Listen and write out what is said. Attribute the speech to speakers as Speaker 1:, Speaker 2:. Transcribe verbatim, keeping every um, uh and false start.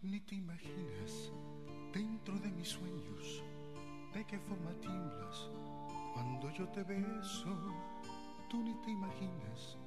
Speaker 1: Ni te imaginas, dentro de mis sueños, de qué forma tiemblas cuando yo te beso. Tú ni te imaginas